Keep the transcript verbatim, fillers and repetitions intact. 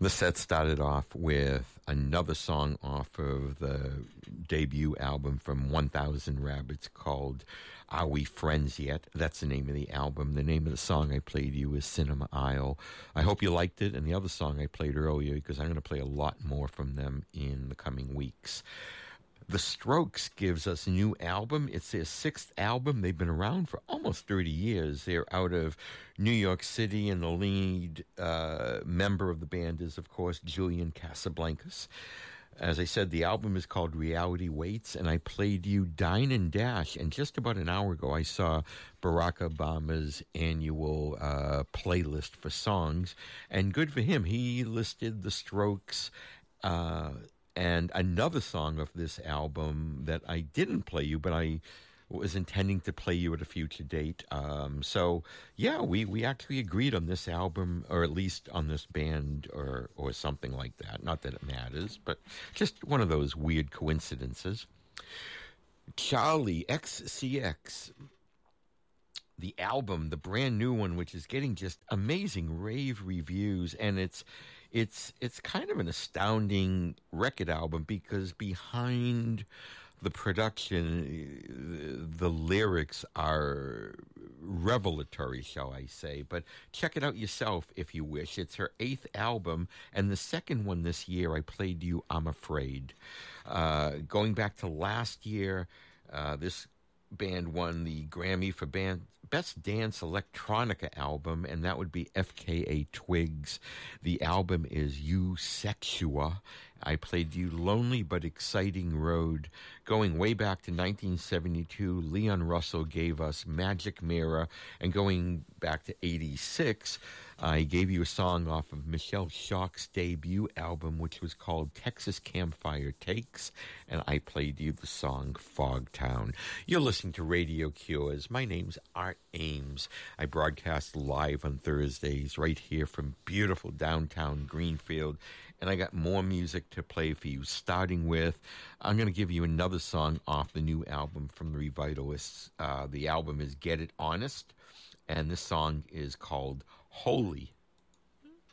The set started off with another song off of the debut album from one thousand Rabbits called Are We Friends Yet? That's the name of the album. The name of the song I played you is Cinema Aisle. I hope you liked it, and the other song I played earlier, because I'm going to play a lot more from them in the coming weeks. The Strokes gives us a new album. It's their sixth album. They've been around for almost thirty years. They're out of New York City, and the lead uh, member of the band is, of course, Julian Casablancas. As I said, the album is called Reality Waits, and I played you Dine and Dash. And just about an hour ago, I saw Barack Obama's annual uh, playlist for songs. And good for him. He listed The Strokes uh and another song of this album that I didn't play you, but I was intending to play you at a future date. Um, so, yeah, we, we actually agreed on this album, or at least on this band, or, or something like that. Not that it matters, but just one of those weird coincidences. Charlie X C X, the album, the brand new one, which is getting just amazing rave reviews, and it's it's it's kind of an astounding record album, because behind the production, the lyrics are revelatory, shall I say. But check it out yourself if you wish. It's her eighth album, and the second one this year. I played you I'm Afraid. Uh, going back to last year, uh, this band won the Grammy for band Best Dance Electronica Album, and that would be F K A Twigs. The album is You Sexua. I played you Lonely But Exciting Road. Going way back to nineteen seventy-two, Leon Russell gave us Magic Mirror, and going back to eighty-six, I gave you a song off of Michelle Shock's debut album, which was called Texas Campfire Takes, and I played you the song Fogtown. You're listening to Radio Cures. My name's Art Ames. I broadcast live on Thursdays right here from beautiful downtown Greenfield, and I got more music to play for you, starting with, I'm going to give you another song off the new album from the Revitalists. Uh, the album is Get It Honest, and this song is called Holy.